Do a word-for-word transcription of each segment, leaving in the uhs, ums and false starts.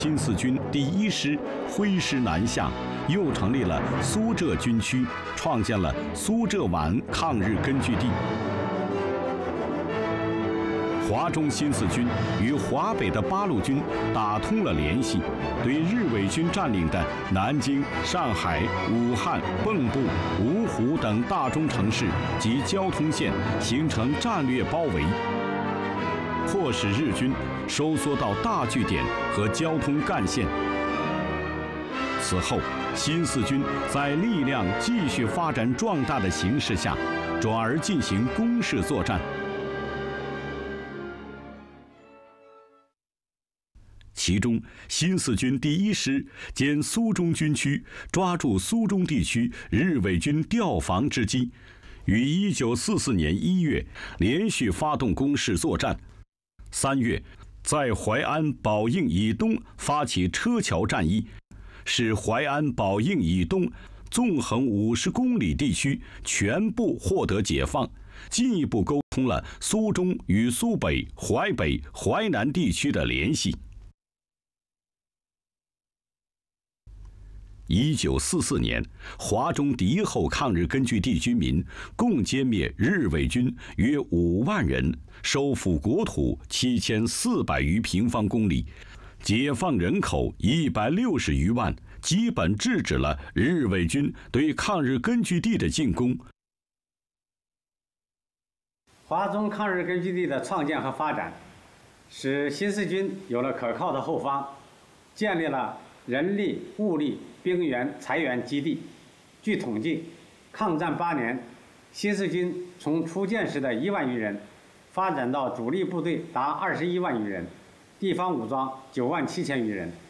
新四军第一师挥师南下，又成立了苏浙军区，创建了苏浙皖抗日根据地。华中新四军与华北的八路军打通了联系，对日伪军占领的南京、上海、武汉、蚌埠、芜湖等大中城市及交通线形成战略包围，迫使日军收缩到大据点和交通干线。此后，新四军在力量继续发展壮大的形势下，转而进行攻势作战。其中，新四军第一师兼苏中军区抓住苏中地区日伪军调防之机，于一九四四年一月连续发动攻势作战。三月，在淮安宝应以东发起车桥战役，使淮安宝应以东纵横五十公里地区全部获得解放，进一步沟通了苏中与苏北、淮北、淮南地区的联系。一九四四年，华中敌后抗日根据地居民共歼灭日伪军约五万人，收复国土七千四百余平方公里，解放人口一百六十余万，基本制止了日伪军对抗日根据地的进攻。 华中抗日根据地的创建和发展，使新四军有了可靠的后方，建立了人力、物力、兵员、财源基地。据统计，抗战八年，新四军从初建时的一万余人，发展到主力部队达二十一万余人，地方武装九万七千余人。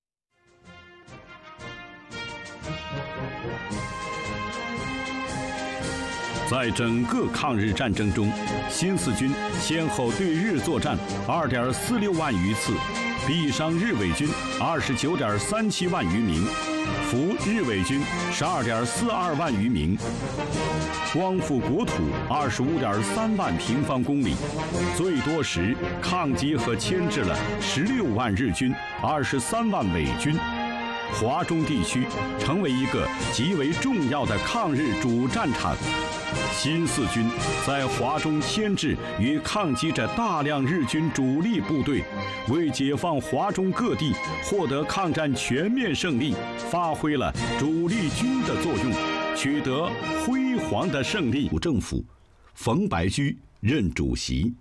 在整个抗日战争中，新四军先后对日作战二点四六万余次，毙伤日伪军二十九点三七万余名，俘日伪军十二点四二万余名，光复国土二十五点三万平方公里，最多时抗击和牵制了十六万日军、二十三万伪军。华中地区成为一个极为重要的抗日主战场。新四军在华中牵制与抗击着大量日军主力部队，为解放华中各地、获得抗战全面胜利，发挥了主力军的作用，取得辉煌的胜利。政府，冯白驹任主席。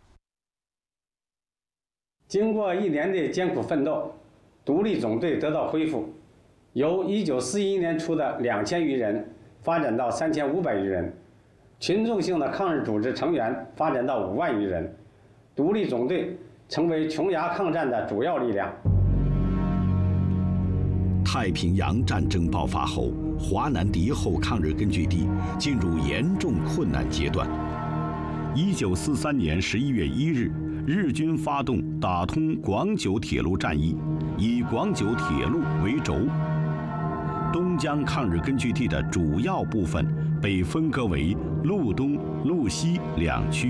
经过一年的艰苦奋斗，独立总队得到恢复，由一九四一年初的两千余人发展到三千五百余人。群众性的抗日组织成员发展到五万余人，独立总队成为琼崖抗战的主要力量。 太平洋战争爆发后，华南敌后抗日根据地进入严重困难阶段。一九四三年十一月一日，日军发动打通广九铁路战役，以广九铁路为轴。东江抗日根据地的主要部分被分割为路东、路西两区。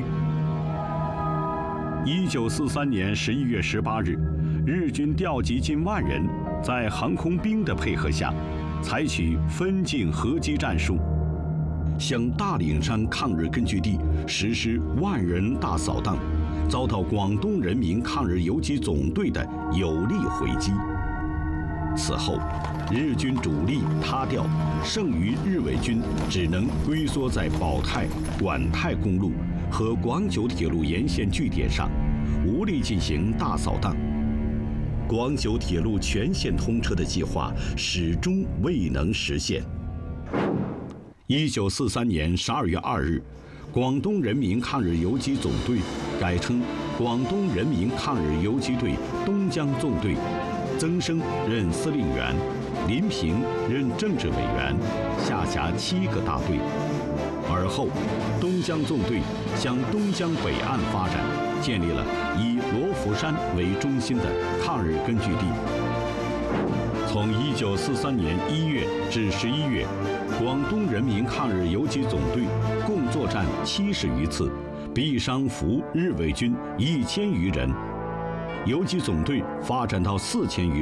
一九四三年十一月十八日，日军调集近万人，在航空兵的配合下，采取分进合击战术，向大岭山抗日根据地实施万人大扫荡，遭到广东人民抗日游击总队的有力回击。此后，日军主力塌掉，剩余日伪军只能龟缩在保泰、管泰公路和广九铁路沿线据点上，无力进行大扫荡。广九铁路全线通车的计划始终未能实现。一九四三年十二月二日，广东人民抗日游击总队改称广东人民抗日游击队东江纵队。曾生任司令员，林平任政治委员，下辖七个大队。而后，东江纵队向东江北岸发展，建立了以罗浮山为中心的抗日根据地。从一九四三年一月至十一月，广东人民抗日游击总队共作战七十余次，毙伤俘日伪军一千余人。 游击总队发展到四千余